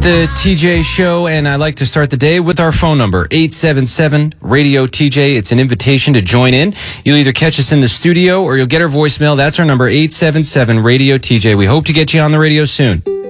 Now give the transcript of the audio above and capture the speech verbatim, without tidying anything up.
the T J Show, and I like to start the day with our phone number, eight seven seven, radio T J. It's an invitation to join in. You'll either catch us in the studio or you'll get our voicemail. That's our number, eight seven seven, radio T J. We hope to get you on the radio soon.